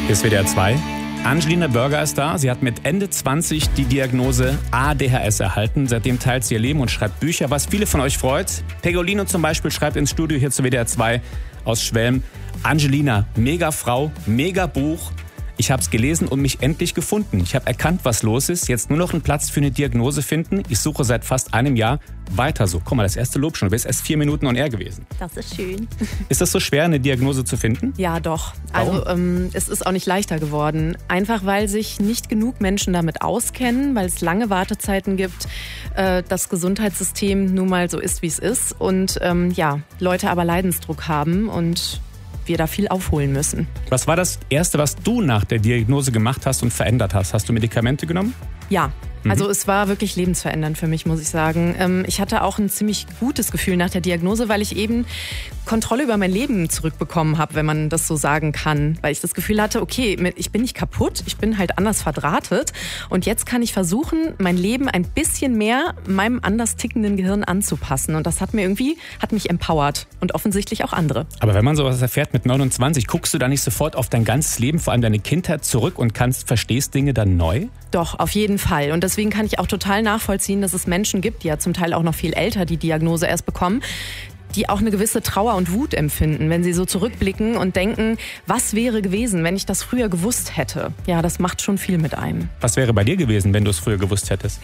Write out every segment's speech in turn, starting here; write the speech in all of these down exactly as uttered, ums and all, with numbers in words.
Hier ist W D R zwei. Angelina Burger ist da. Sie hat mit Ende zwanzig die Diagnose A D H S erhalten. Seitdem teilt sie ihr Leben und schreibt Bücher, was viele von euch freut. Pegolino zum Beispiel schreibt ins Studio hier zu W D R zwei aus Schwelm. Angelina, mega Frau, mega Buch. Ich habe es gelesen und mich endlich gefunden. Ich habe erkannt, was los ist. Jetzt nur noch einen Platz für eine Diagnose finden. Ich suche seit fast einem Jahr weiter so. Guck mal, das erste Lob schon. Du bist erst vier Minuten on air gewesen. Das ist schön. Ist das so schwer, eine Diagnose zu finden? Ja, doch. Also ähm, es ist auch nicht leichter geworden. Einfach weil sich nicht genug Menschen damit auskennen, weil es lange Wartezeiten gibt, äh, das Gesundheitssystem nun mal so ist, wie es ist. Und ähm, ja, Leute aber Leidensdruck haben und wir da viel aufholen müssen. Was war das Erste, was du nach der Diagnose gemacht hast und verändert hast? Hast du Medikamente genommen? Ja. Also es war wirklich lebensverändernd für mich, muss ich sagen. Ich hatte auch ein ziemlich gutes Gefühl nach der Diagnose, weil ich eben Kontrolle über mein Leben zurückbekommen habe, wenn man das so sagen kann. Weil ich das Gefühl hatte, okay, ich bin nicht kaputt, ich bin halt anders verdrahtet. Und jetzt kann ich versuchen, mein Leben ein bisschen mehr meinem anders tickenden Gehirn anzupassen. Und das hat mir irgendwie, hat mich empowert und offensichtlich auch andere. Aber wenn man sowas erfährt mit neunundzwanzig, guckst du da nicht sofort auf dein ganzes Leben, vor allem deine Kindheit zurück und kannst, verstehst Dinge dann neu? Doch, auf jeden Fall. Und deswegen kann ich auch total nachvollziehen, dass es Menschen gibt, die ja zum Teil auch noch viel älter die Diagnose erst bekommen, die auch eine gewisse Trauer und Wut empfinden, wenn sie so zurückblicken und denken, was wäre gewesen, wenn ich das früher gewusst hätte? Ja, das macht schon viel mit einem. Was wäre bei dir gewesen, wenn du es früher gewusst hättest?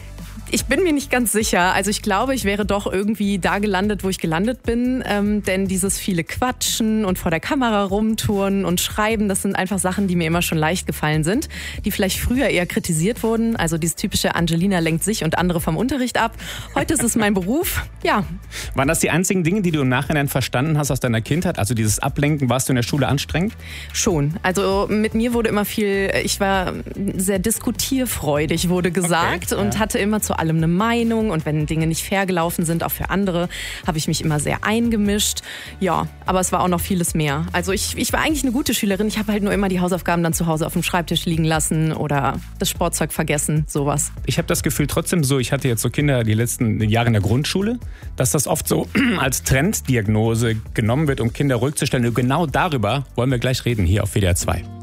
Ich bin mir nicht ganz sicher. Also ich glaube, ich wäre doch irgendwie da gelandet, wo ich gelandet bin. Ähm, denn dieses viele Quatschen und vor der Kamera rumtouren und schreiben, das sind einfach Sachen, die mir immer schon leicht gefallen sind, die vielleicht früher eher kritisiert wurden. Also dieses typische Angelina lenkt sich und andere vom Unterricht ab. Heute ist es mein Beruf. Ja. Waren das die einzigen Dinge, die du im Nachhinein verstanden hast aus deiner Kindheit? Also dieses Ablenken, warst du in der Schule anstrengend? Schon. Also mit mir wurde immer viel, ich war sehr diskutierfreudig, wurde gesagt, okay, und ja. hatte immer zu allem eine Meinung, und wenn Dinge nicht fair gelaufen sind, auch für andere, habe ich mich immer sehr eingemischt. Ja, aber es war auch noch vieles mehr. Also ich, ich war eigentlich eine gute Schülerin. Ich habe halt nur immer die Hausaufgaben dann zu Hause auf dem Schreibtisch liegen lassen oder das Sportzeug vergessen, sowas. Ich habe das Gefühl trotzdem so, ich hatte jetzt so Kinder die letzten Jahre in der Grundschule, dass das oft so als Trenddiagnose genommen wird, um Kinder ruhig zu stellen. Und genau darüber wollen wir gleich reden hier auf W D R zwei.